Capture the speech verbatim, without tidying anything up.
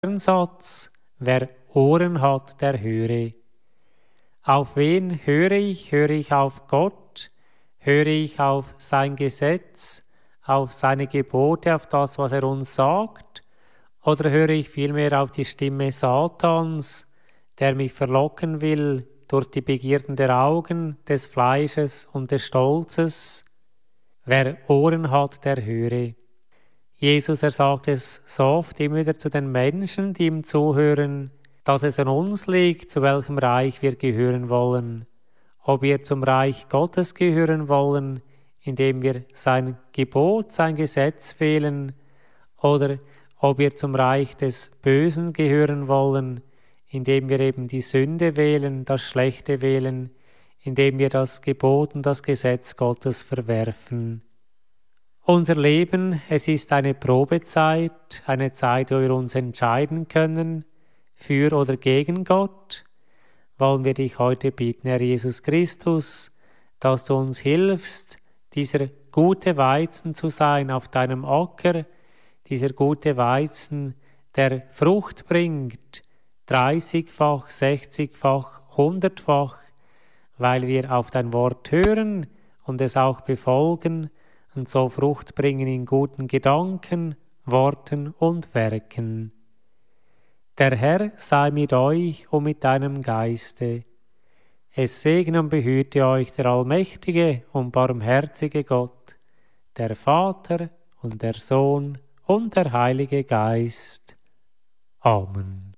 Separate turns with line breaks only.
Satz, wer Ohren hat, der höre. Auf wen höre ich? Höre ich auf Gott? Höre ich auf sein Gesetz, auf seine Gebote, auf das, was er uns sagt? Oder höre ich vielmehr auf die Stimme Satans, der mich verlocken will durch die Begierden der Augen, des Fleisches und des Stolzes? Wer Ohren hat, der höre. Jesus, er sagt es so oft immer wieder zu den Menschen, die ihm zuhören, dass es an uns liegt, zu welchem Reich wir gehören wollen. Ob wir zum Reich Gottes gehören wollen, indem wir sein Gebot, sein Gesetz fehlen, oder ob wir zum Reich des Bösen gehören wollen, indem wir eben die Sünde wählen, das Schlechte wählen, indem wir das Gebot und das Gesetz Gottes verwerfen. Unser Leben, es ist eine Probezeit, eine Zeit, wo wir uns entscheiden können, für oder gegen Gott. Wollen wir dich heute bitten, Herr Jesus Christus, dass du uns hilfst, dieser gute Weizen zu sein auf deinem Acker, dieser gute Weizen, der Frucht bringt, dreißigfach, sechzigfach, hundertfach, weil wir auf dein Wort hören und es auch befolgen, und so Frucht bringen in guten Gedanken, Worten und Werken. Der Herr sei mit euch und mit deinem Geiste. Es segne und behüte euch der allmächtige und barmherzige Gott, der Vater und der Sohn und der Heilige Geist. Amen.